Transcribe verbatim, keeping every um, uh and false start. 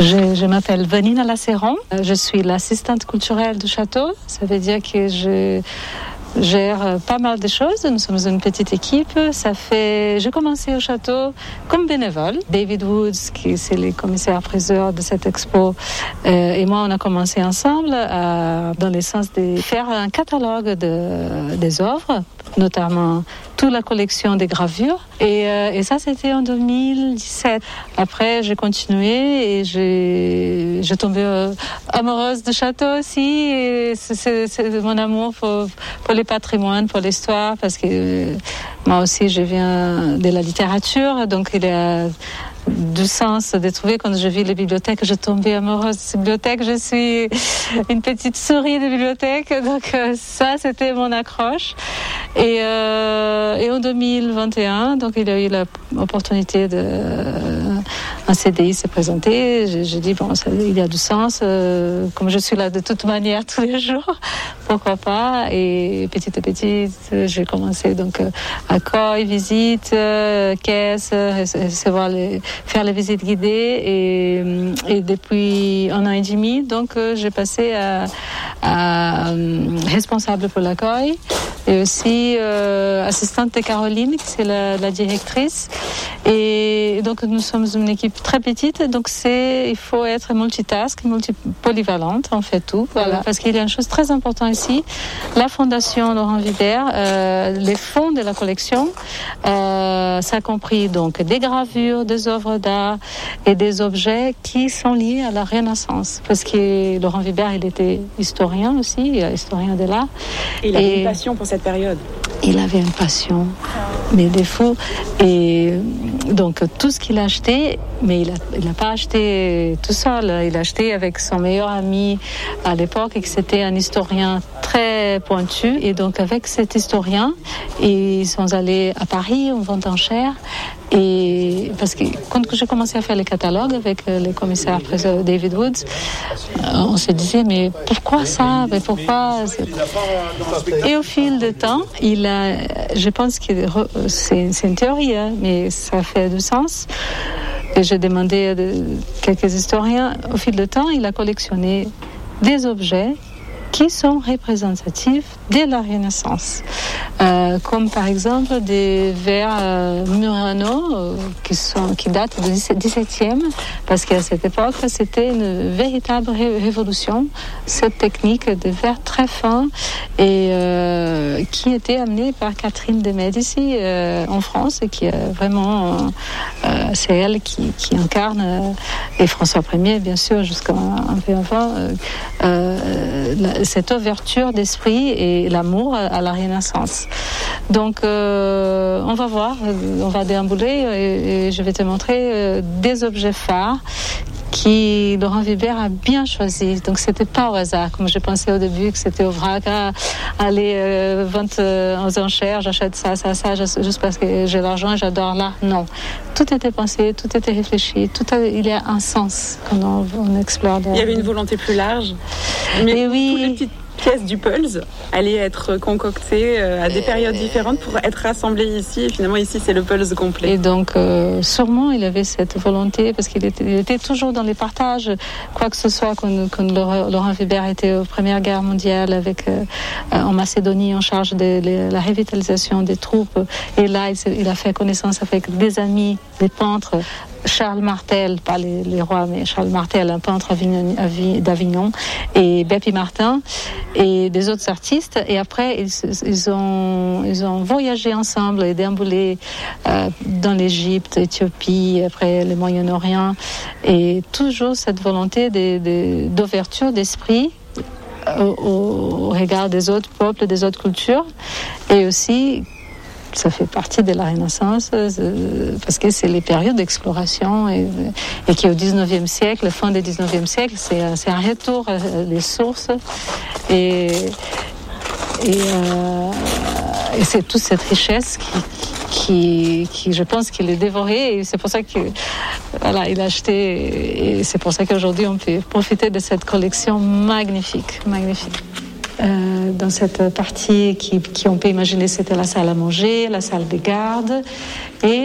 Je, je m'appelle Vanina Lasseron, je suis l'assistante culturelle du château. Ça veut dire que je gère pas mal de choses. Nous sommes une petite équipe. Ça fait, j'ai commencé au château comme bénévole. David Woods, qui c'est le commissaire-priseur de cette expo, euh, et moi, on a commencé ensemble à, dans le sens de faire un catalogue de, des œuvres, notamment toute la collection des gravures. Et, euh, et ça, c'était en deux mille dix-sept. Après, j'ai continué et j'ai, j'ai tombé euh, amoureuse du château aussi. Et c'est, c'est, c'est mon amour pour, pour les patrimoines, pour l'histoire, parce que euh, moi aussi, je viens de la littérature, donc il y a du sens de trouver. Quand je vis les bibliothèques, je tombais amoureuse de ces bibliothèques. Je suis une petite souris de bibliothèque, donc euh, ça, c'était mon accroche. Et, euh, et en deux mille vingt et un, donc il y a eu l'opportunité de euh, un C D I s'est présenté. J'ai, j'ai dit bon, ça, il y a du sens. Euh, comme je suis là de toute manière tous les jours, pourquoi pas. Et petit à petit, j'ai commencé donc à accueil, visite, euh, caisse, recevoir les, faire les visites guidées. Et, et depuis un an et demi, donc j'ai passé à, à responsable pour l'accueil et aussi euh, assistante de Caroline, qui c'est la, la directrice. Et donc nous sommes une équipe très petite, donc c'est il faut être multitask, multi polyvalente, on fait tout. Voilà, parce qu'il y a une chose très importante ici, la fondation Laurent Vibert, euh, les fonds de la collection, euh, ça compris donc des gravures, des œuvres d'art et des objets qui sont liés à la Renaissance, parce que Laurent Vibert, il était historien aussi, historien de l'art. Et il avait et une passion pour cette période. Il avait une passion, mais des fous. Et donc, tout ce qu'il a acheté, mais il n'a il a pas acheté tout seul. Il a acheté avec son meilleur ami à l'époque, et que c'était un historien très pointu. Et donc, avec cet historien, ils sont allés à Paris, en vente en chair. Et parce que quand j'ai commencé à faire les catalogues avec le commissaire David Woods, on se disait mais pourquoi ça, mais pourquoi Et au fil du temps, il a, je pense que c'est, c'est une théorie, hein, mais ça fait du sens. Et j'ai demandé à quelques historiens. Au fil du temps, il a collectionné des objets qui sont représentatifs de la Renaissance, euh, comme par exemple des verres euh, Murano euh, qui sont qui datent du dix-septième, parce qu'à cette époque c'était une véritable ré- révolution, cette technique de verre très fin et euh, qui était amenée par Catherine de Médicis euh, en France, et qui est vraiment euh, c'est elle qui, qui incarne euh, et François Ier bien sûr jusqu'à un peu avant euh, euh, la, cette ouverture d'esprit et l'amour à la Renaissance. Donc, euh, on va voir, on va déambuler et, et je vais te montrer euh, des objets phares qui Laurent Vibert a bien choisi. Donc, c'était pas au hasard, comme je pensais au début que c'était au vrac, à aller euh, vente euh, aux enchères, j'achète ça, ça, ça, juste parce que j'ai l'argent et j'adore l'art. Non. Tout était pensé, tout était réfléchi, tout a, il y a un sens quand on, on explore. Il y avait une volonté plus large. Mais et oui. Toutes les petites pièces du Pulse allaient être concoctées à des périodes différentes pour être rassemblées ici. Et finalement, ici, c'est le Pulse complet. Et donc, euh, sûrement, il avait cette volonté, parce qu'il était, il était toujours dans les partages. Quoi que ce soit, quand, quand Laurent Vibert était aux Première Guerre mondiale avec, euh, en Macédonie, en charge de, de la revitalisation des troupes. Et là, il, il a fait connaissance avec des amis, des peintres. Charles Martel, pas les, les rois, mais Charles Martel, un peintre d'Avignon, et Bepi Martin, et des autres artistes. Et après, ils, ils, ont, ils ont voyagé ensemble et déambulé euh, dans l'Égypte, l'Éthiopie, après le Moyen-Orient, et toujours cette volonté de, de, d'ouverture d'esprit au, au regard des autres peuples, des autres cultures, et aussi ça fait partie de la Renaissance, euh, parce que c'est les périodes d'exploration et, et qui au dix-neuvième siècle, fin du dix-neuvième siècle, c'est, c'est un retour euh, les sources et, et, euh, et c'est toute cette richesse qui, qui, qui je pense qu'il est dévoré, et c'est pour ça que voilà, il a acheté, et c'est pour ça qu'aujourd'hui on peut profiter de cette collection magnifique, magnifique. Euh, dans cette partie qui, qui on peut imaginer c'était la salle à manger, la salle des gardes, et